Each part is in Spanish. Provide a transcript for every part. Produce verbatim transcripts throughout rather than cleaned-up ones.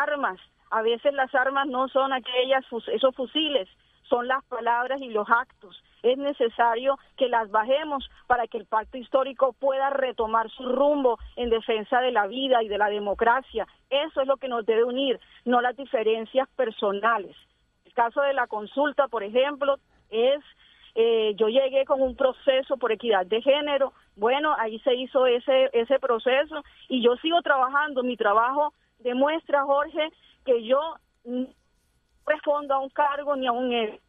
armas. A veces las armas no son aquellas, esos fusiles, son las palabras y los actos. Es necesario que las bajemos para que el pacto histórico pueda retomar su rumbo en defensa de la vida y de la democracia. Eso es lo que nos debe unir, no las diferencias personales. El caso de la consulta, por ejemplo, es, eh, yo llegué con un proceso por equidad de género, bueno, ahí se hizo ese, ese proceso y yo sigo trabajando. Mi trabajo demuestra, Jorge, que yo no respondo a un cargo ni a un de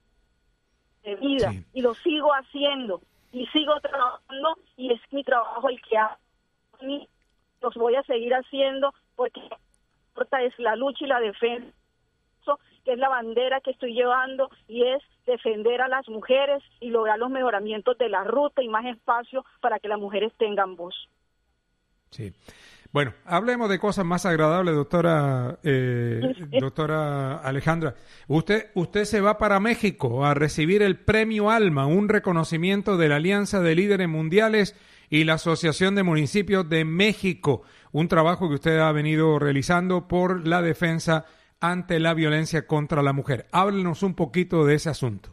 vida, sí. Y lo sigo haciendo y sigo trabajando y es mi trabajo el que hago. Los voy a seguir haciendo porque lo que importa es la lucha y la defensa, que es la bandera que estoy llevando, y es defender a las mujeres y lograr los mejoramientos de la ruta y más espacio para que las mujeres tengan voz. Sí. Bueno, hablemos de cosas más agradables, doctora eh, doctora Alejandra. Usted usted se va para México a recibir el Premio ALMA, un reconocimiento de la Alianza de Líderes Mundiales y la Asociación de Municipios de México, un trabajo que usted ha venido realizando por la defensa ante la violencia contra la mujer. Háblenos un poquito de ese asunto.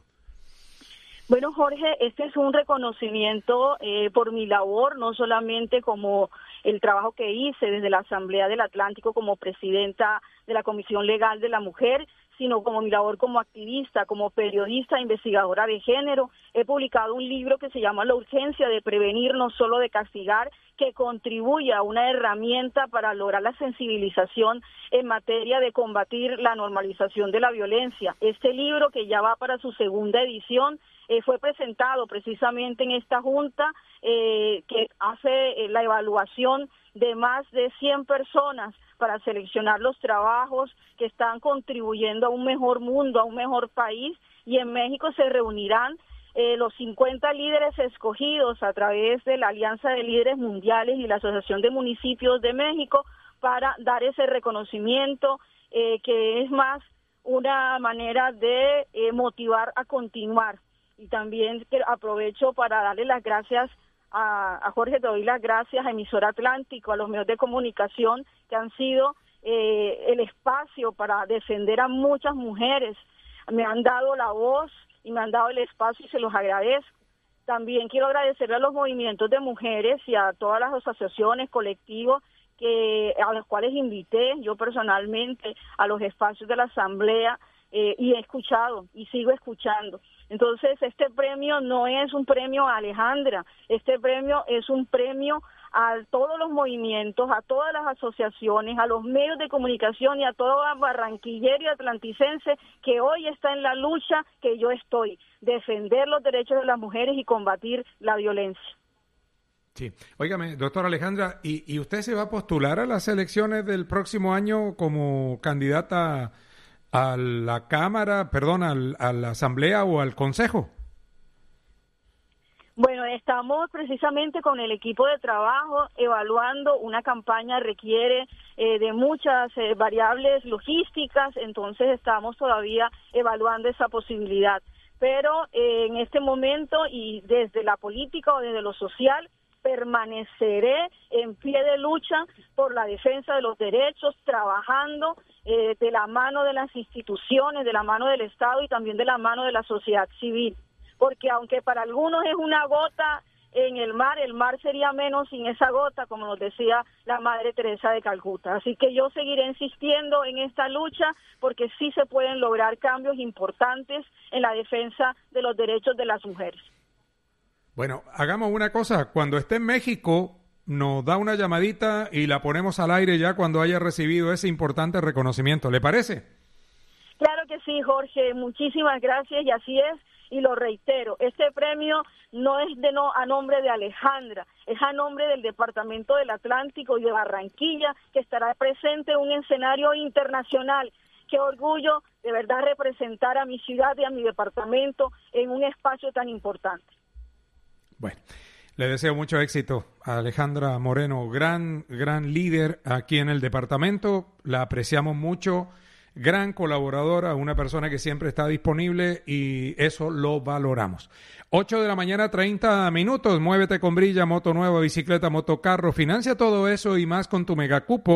Bueno, Jorge, este es un reconocimiento eh, por mi labor, no solamente como el trabajo que hice desde la Asamblea del Atlántico como presidenta de la Comisión Legal de la Mujer, sino como mi labor como activista, como periodista, investigadora de género. He publicado un libro que se llama La urgencia de prevenir, no solo de castigar, que contribuye a una herramienta para lograr la sensibilización en materia de combatir la normalización de la violencia. Este libro, que ya va para su segunda edición, eh, fue presentado precisamente en esta junta eh, que hace eh, la evaluación de más de cien personas para seleccionar los trabajos que están contribuyendo a un mejor mundo, a un mejor país, y en México se reunirán eh, los cincuenta líderes escogidos a través de la Alianza de Líderes Mundiales y la Asociación de Municipios de México para dar ese reconocimiento eh, que es más una manera de eh, motivar a continuar. Y también aprovecho para darle las gracias a, a Jorge, te doy las gracias a Emisora Atlántico, a los medios de comunicación que han sido eh, el espacio para defender a muchas mujeres. Me han dado la voz y me han dado el espacio y se los agradezco. También quiero agradecerle a los movimientos de mujeres y a todas las asociaciones, colectivos, que a los cuales invité yo personalmente a los espacios de la Asamblea eh, y he escuchado y sigo escuchando. Entonces, este premio no es un premio a Alejandra, este premio es un premio a todos los movimientos, a todas las asociaciones, a los medios de comunicación y a toda barranquillero y atlanticense que hoy está en la lucha que yo estoy, defender los derechos de las mujeres y combatir la violencia. Sí. Óigame, doctora Alejandra, ¿y, ¿y usted se va a postular a las elecciones del próximo año como candidata a la Cámara, perdón, al, a la Asamblea o al Consejo? Bueno, estamos precisamente con el equipo de trabajo evaluando. Una campaña requiere eh, de muchas eh, variables logísticas, entonces estamos todavía evaluando esa posibilidad. Pero eh, en este momento y desde la política o desde lo social, permaneceré en pie de lucha por la defensa de los derechos, trabajando eh, de la mano de las instituciones, de la mano del Estado y también de la mano de la sociedad civil. Porque aunque para algunos es una gota en el mar, el mar sería menos sin esa gota, como nos decía la Madre Teresa de Calcuta. Así que yo seguiré insistiendo en esta lucha porque sí se pueden lograr cambios importantes en la defensa de los derechos de las mujeres. Bueno, hagamos una cosa, cuando esté en México nos da una llamadita y la ponemos al aire ya cuando haya recibido ese importante reconocimiento, ¿le parece? Claro que sí, Jorge, muchísimas gracias y así es, y lo reitero, este premio no es de no a nombre de Alejandra, es a nombre del Departamento del Atlántico y de Barranquilla, que estará presente en un escenario internacional. Qué orgullo de verdad representar a mi ciudad y a mi departamento en un espacio tan importante. Bueno, le deseo mucho éxito a Alejandra Moreno, gran, gran líder aquí en el departamento, la apreciamos mucho, gran colaboradora, una persona que siempre está disponible y eso lo valoramos. ocho de la mañana, treinta minutos, muévete con Brilla, moto nueva, bicicleta, motocarro, financia todo eso y más con tu megacupo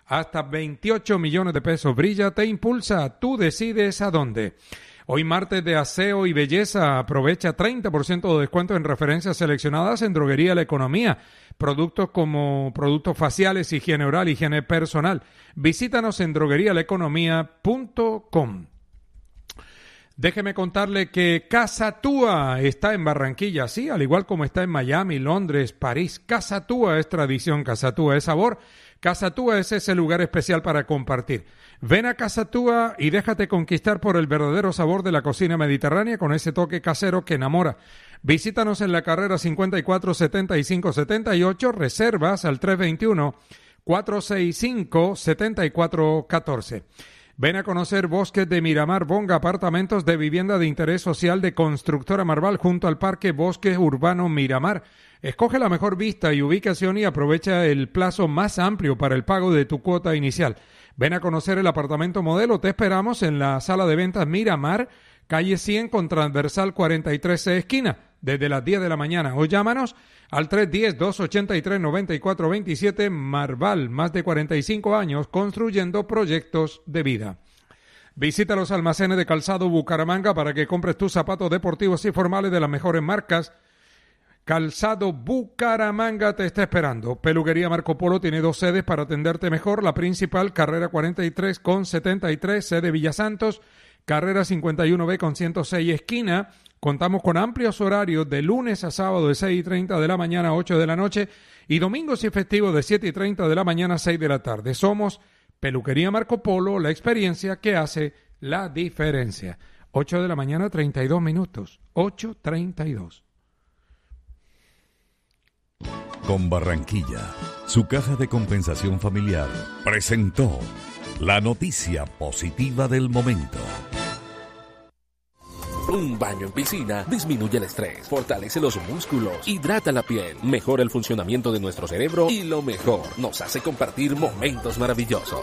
hasta veintiocho millones de pesos. Brilla te impulsa, tú decides a dónde. Hoy martes de aseo y belleza, aprovecha treinta por ciento de descuento en referencias seleccionadas en Droguería La Economía. Productos como productos faciales, higiene oral, higiene personal. Visítanos en droguería la economía punto com. Déjeme contarle que Casa Túa está en Barranquilla, sí, al igual como está en Miami, Londres, París. Casa Túa es tradición, Casa Túa es sabor. Casa Túa es ese lugar especial para compartir. Ven a Casa Túa y déjate conquistar por el verdadero sabor de la cocina mediterránea con ese toque casero que enamora. Visítanos en la carrera cincuenta y cuatro setenta y cinco setenta y ocho, reservas al tres veintiuno, cuatrocientos sesenta y cinco, setenta y cuatro catorce. Ven a conocer Bosques de Miramar, Bonga, apartamentos de vivienda de interés social de Constructora Marval junto al Parque Bosque Urbano Miramar. Escoge la mejor vista y ubicación y aprovecha el plazo más amplio para el pago de tu cuota inicial. Ven a conocer el apartamento modelo. Te esperamos en la sala de ventas Miramar, calle cien con transversal cuarenta y tres C esquina, desde las diez de la mañana. O llámanos al tres uno cero, dos ocho tres, nueve cuatro dos siete. Marval, más de cuarenta y cinco años construyendo proyectos de vida. Visita los almacenes de Calzado Bucaramanga para que compres tus zapatos deportivos y formales de las mejores marcas. Calzado Bucaramanga te está esperando. Peluquería Marco Polo tiene dos sedes para atenderte mejor. La principal, carrera cuarenta y tres con setenta y tres, sede Villa Santos. Carrera cincuenta y uno B con ciento seis, esquina. Contamos con amplios horarios de lunes a sábado de seis y treinta de la mañana a ocho de la noche y domingos y festivos de siete y treinta de la mañana a seis de la tarde. Somos Peluquería Marco Polo, la experiencia que hace la diferencia. ocho de la mañana, treinta y dos minutos. ocho treinta y dos. Con Barranquilla, su caja de compensación familiar presentó la noticia positiva del momento. Un baño en piscina disminuye el estrés, fortalece los músculos, hidrata la piel, mejora el funcionamiento de nuestro cerebro y lo mejor, nos hace compartir momentos maravillosos.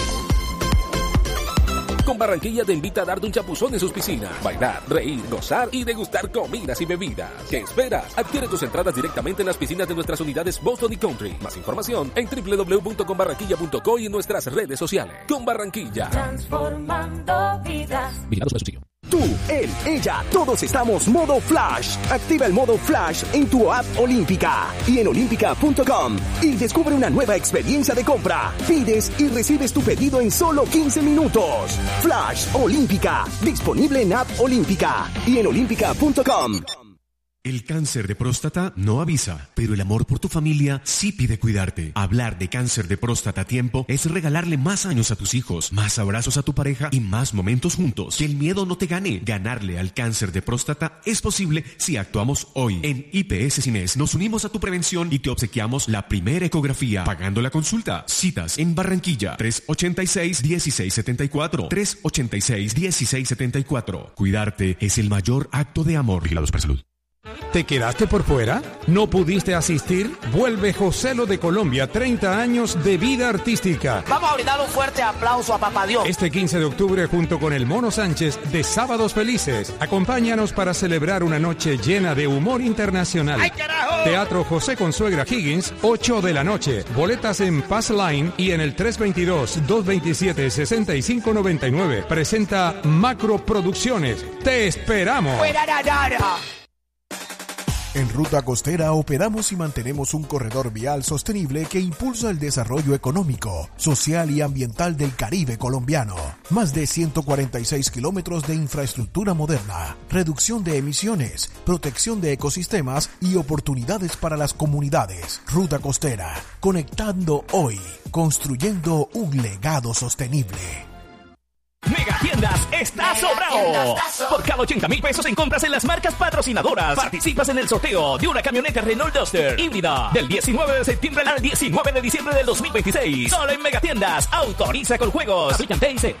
Con Barranquilla te invita a darte un chapuzón en sus piscinas, bailar, reír, gozar y degustar comidas y bebidas. ¿Qué esperas? Adquiere tus entradas directamente en las piscinas de nuestras unidades Boston y Country. Más información en doble u doble u doble u punto con barranquilla punto co y en nuestras redes sociales. Con Barranquilla. Transformando vidas. Vigilado Supervisión. Tú, él, ella, todos estamos modo Flash. Activa el modo Flash en tu app Olímpica y en olímpica punto com y descubre una nueva experiencia de compra. Pides y recibes tu pedido en solo quince minutos. Flash Olímpica, disponible en app Olímpica y en olímpica punto com. El cáncer de próstata no avisa, pero el amor por tu familia sí pide cuidarte. Hablar de cáncer de próstata a tiempo es regalarle más años a tus hijos, más abrazos a tu pareja y más momentos juntos. Que el miedo no te gane. Ganarle al cáncer de próstata es posible si actuamos hoy. En I P S Cines nos unimos a tu prevención y te obsequiamos la primera ecografía pagando la consulta. Citas en Barranquilla, tres ochenta y seis, dieciséis setenta y cuatro, tres ochenta y seis, dieciséis setenta y cuatro. Cuidarte es el mayor acto de amor. Vigilados para salud. ¿Te quedaste por fuera? ¿No pudiste asistir? Vuelve Joselo de Colombia, treinta años de vida artística. Vamos a brindar un fuerte aplauso a Papá Dios. Este quince de octubre junto con el Mono Sánchez de Sábados Felices. Acompáñanos para celebrar una noche llena de humor internacional. ¡Ay, carajo! Teatro José Consuegra Higgins, ocho de la noche. Boletas en Pass Line y en el tres veintidós, dos veintisiete, sesenta y cinco noventa y nueve. Presenta Macro Producciones. ¡Te esperamos! ¡Fuera, ra, ra, ra! En Ruta Costera operamos y mantenemos un corredor vial sostenible que impulsa el desarrollo económico, social y ambiental del Caribe colombiano. Más de ciento cuarenta y seis kilómetros de infraestructura moderna, reducción de emisiones, protección de ecosistemas y oportunidades para las comunidades. Ruta Costera, conectando hoy, construyendo un legado sostenible. Megatiendas está sobrado. Por cada ochenta mil pesos en compras en las marcas patrocinadoras, participas en el sorteo de una camioneta Renault Duster híbrida del diecinueve de septiembre al diecinueve de diciembre del dos mil veintiséis. Solo en Megatiendas. Autoriza con juegos. Aplican T I C.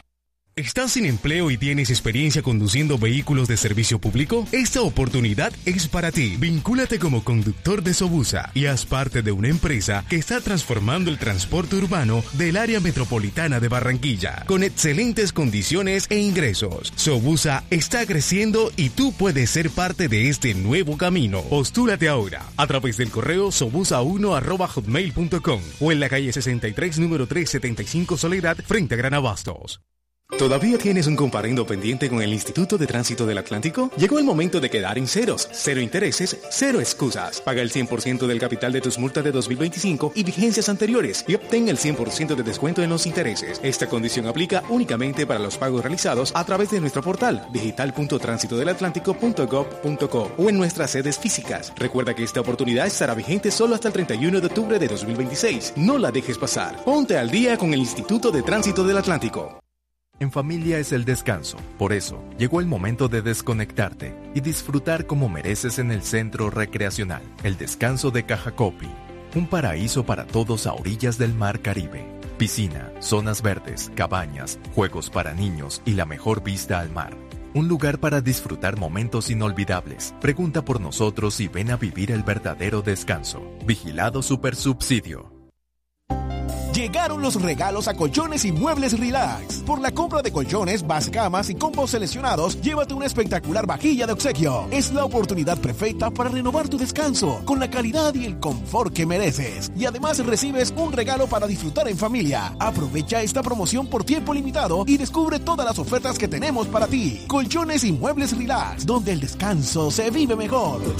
¿Estás sin empleo y tienes experiencia conduciendo vehículos de servicio público? Esta oportunidad es para ti. Vincúlate como conductor de Sobusa y haz parte de una empresa que está transformando el transporte urbano del área metropolitana de Barranquilla, con excelentes condiciones e ingresos. Sobusa está creciendo y tú puedes ser parte de este nuevo camino. Postúlate ahora a través del correo sobusa uno arroba hotmail punto com o en la calle sesenta y tres, número trescientos setenta y cinco Soledad, frente a Gran Abastos. ¿Todavía tienes un comparendo pendiente con el Instituto de Tránsito del Atlántico? Llegó el momento de quedar en ceros, cero intereses, cero excusas. Paga el cien por ciento del capital de tus multas de dos mil veinticinco y vigencias anteriores y obtén el cien por ciento de descuento en los intereses. Esta condición aplica únicamente para los pagos realizados a través de nuestro portal digital punto tránsito del atlántico punto gob punto co o en nuestras sedes físicas. Recuerda que esta oportunidad estará vigente solo hasta el treinta y uno de octubre de dos mil veintiséis. No la dejes pasar. Ponte al día con el Instituto de Tránsito del Atlántico. En familia es el descanso, por eso llegó el momento de desconectarte y disfrutar como mereces en el Centro Recreacional, el Descanso de Cajacopi, un paraíso para todos a orillas del Mar Caribe. Piscina, zonas verdes, cabañas, juegos para niños y la mejor vista al mar. Un lugar para disfrutar momentos inolvidables. Pregunta por nosotros y ven a vivir el verdadero descanso. Vigilado Supersubsidio. Llegaron los regalos a Colchones y Muebles Relax. Por la compra de colchones, camas y combos seleccionados, llévate una espectacular vajilla de obsequio. Es la oportunidad perfecta para renovar tu descanso con la calidad y el confort que mereces. Y además recibes un regalo para disfrutar en familia. Aprovecha esta promoción por tiempo limitado y descubre todas las ofertas que tenemos para ti. Colchones y Muebles Relax, donde el descanso se vive mejor.